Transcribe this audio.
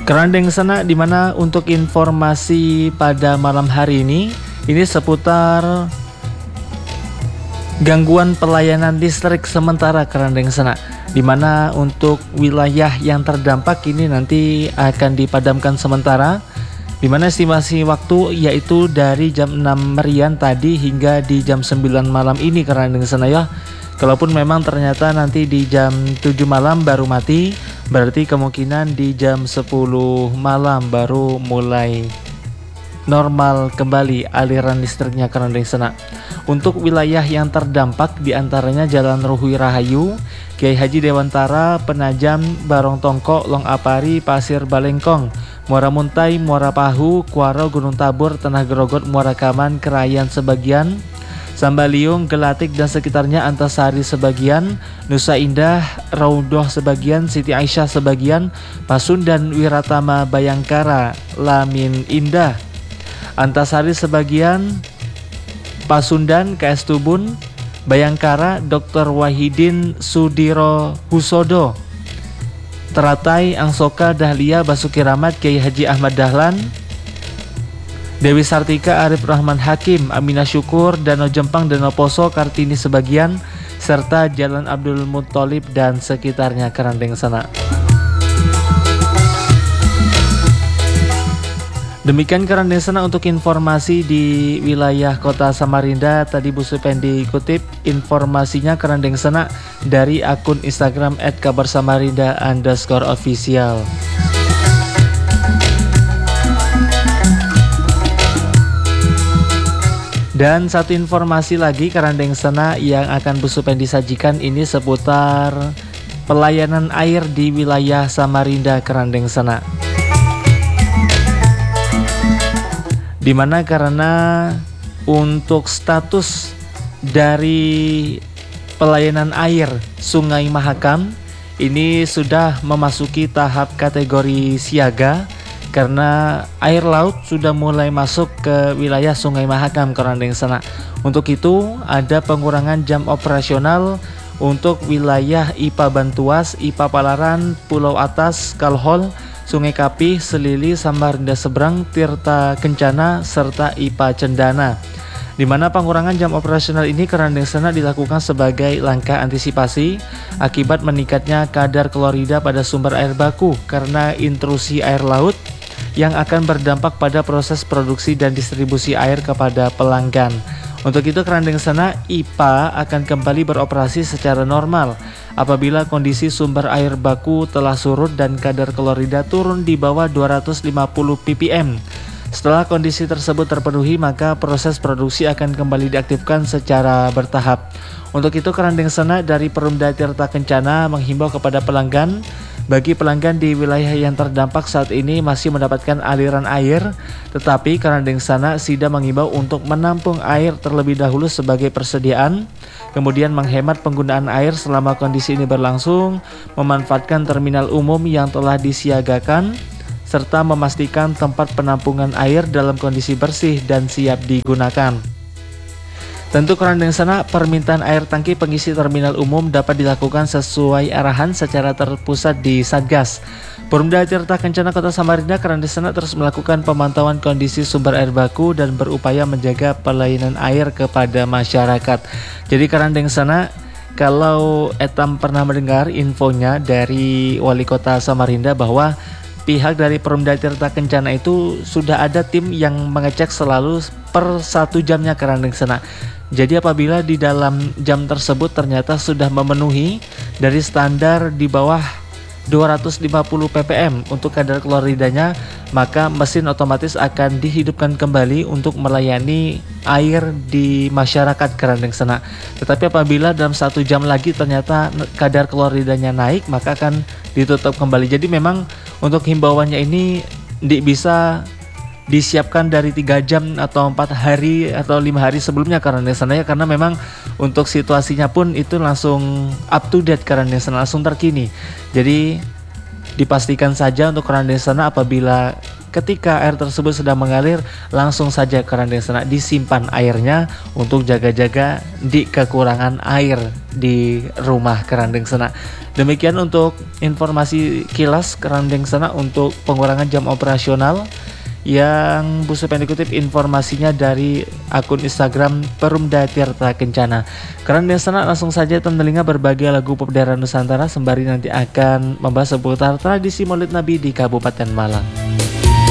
Kerandeng Sana, di mana untuk informasi pada malam hari ini seputar gangguan pelayanan listrik sementara Kerandeng Sana, di mana untuk wilayah yang terdampak ini nanti akan dipadamkan sementara, di mana estimasi waktu yaitu dari jam 6 merian tadi hingga di jam 9 malam ini Kerandeng Sana ya. Kalaupun memang ternyata nanti di jam 7 malam baru mati, berarti kemungkinan di jam 10 malam baru mulai normal kembali aliran listriknya Kerandeng Sana. Untuk wilayah yang terdampak diantaranya Jalan Ruhui Rahayu, Kiai Haji Dewantara, Penajam, Barong Tongkok, Long Apari, Pasir Balengkong, Muara Muntai, Muara Pahu, Kuaro, Gunung Tabur, Tanah Gerogot, Muara Kaman, Kerayan sebagian, Sambaliung, Gelatik dan sekitarnya, Antasari sebagian, Nusa Indah, Raudoh sebagian, Siti Aisyah sebagian, Pasundan, Wiratama, Bayangkara, Lamin Indah, Antasari sebagian, Pasundan, KS Tubun, Bayangkara, Dr. Wahidin Sudiro Husodo, Teratai, Angsoka, Dahlia, Basuki Rahmat, Kiai Haji Ahmad Dahlan, Dewi Sartika, Arif Rahman Hakim, Aminah Syukur, Danau Jempang, Danau Poso, Kartini sebagian, serta Jalan Abdul Muttalib dan sekitarnya Kerandeng Sana. Demikian Kerandeng Sana untuk informasi di wilayah kota Samarinda. Tadi Bu Supendi kutip informasinya Kerandeng Sana dari akun Instagram @kabarsamarinda_official. Dan satu informasi lagi Kerandeng Sana yang akan Bu Supendi sajikan ini seputar pelayanan air di wilayah Samarinda Kerandeng Sana. Dimana karena untuk status dari pelayanan air Sungai Mahakam ini sudah memasuki tahap kategori siaga, karena air laut sudah mulai masuk ke wilayah Sungai Mahakam Kerandeng Sana. Untuk itu ada pengurangan jam operasional untuk wilayah IPA Bantuas, IPA Palaran, Pulau Atas, Kalhol, Sungai Kapi, Selili, Samarinda Seberang, Tirta Kencana, serta IPA Cendana. Di mana pengurangan jam operasional ini Kerandeng Sana dilakukan sebagai langkah antisipasi akibat meningkatnya kadar klorida pada sumber air baku karena intrusi air laut yang akan berdampak pada proses produksi dan distribusi air kepada pelanggan. Untuk itu Kerandeng Sana IPA akan kembali beroperasi secara normal apabila kondisi sumber air baku telah surut dan kadar klorida turun di bawah 250 ppm. Setelah kondisi tersebut terpenuhi, maka proses produksi akan kembali diaktifkan secara bertahap. Untuk itu Kerandeng Sana dari Perumda Tirta Kencana menghimbau kepada pelanggan, bagi pelanggan di wilayah yang terdampak saat ini masih mendapatkan aliran air, tetapi Kerandeng Sana SIDA menghimbau untuk menampung air terlebih dahulu sebagai persediaan, kemudian menghemat penggunaan air selama kondisi ini berlangsung, memanfaatkan terminal umum yang telah disiagakan, serta memastikan tempat penampungan air dalam kondisi bersih dan siap digunakan. Tentu Kerandeng Sana permintaan air tangki pengisi terminal umum dapat dilakukan sesuai arahan secara terpusat di Satgas. Perumda Tirta Kencana Kota Samarinda Kerandeng Sana terus melakukan pemantauan kondisi sumber air baku dan berupaya menjaga pelayanan air kepada masyarakat. Jadi Kerandeng Sana, kalau Etam pernah mendengar infonya dari Wali Kota Samarinda bahwa pihak dari Perumda Tirta Kencana itu sudah ada tim yang mengecek selalu per 1 jamnya Kerandeng Sana. Jadi apabila di dalam jam tersebut ternyata sudah memenuhi dari standar di bawah 250 ppm untuk kadar kloridanya, maka mesin otomatis akan dihidupkan kembali untuk melayani air di masyarakat Kerandeng Sana. Tetapi apabila dalam 1 jam lagi ternyata kadar kloridanya naik, maka akan ditutup kembali. Jadi memang untuk himbauannya ini bisa disiapkan dari 3 jam atau 4 hari atau 5 hari sebelumnya Kerandeng Sana ya, karena memang untuk situasinya pun itu langsung up to date Kerandeng Sana, langsung terkini. Jadi dipastikan saja untuk Kerandeng Sana apabila ketika air tersebut sedang mengalir, langsung saja Kerandeng Senak disimpan airnya untuk jaga-jaga di kekurangan air di rumah Kerandeng Senak. Demikian untuk informasi kilas Kerandeng Senak untuk pengurangan jam operasional yang Bu Supian dikutip informasinya dari akun Instagram Perumda Tirta Kencana. Kerandeng Senak langsung saja telinga berbagai lagu pop daerah Nusantara sembari nanti akan membahas seputar tradisi Maulid Nabi di Kabupaten Malang.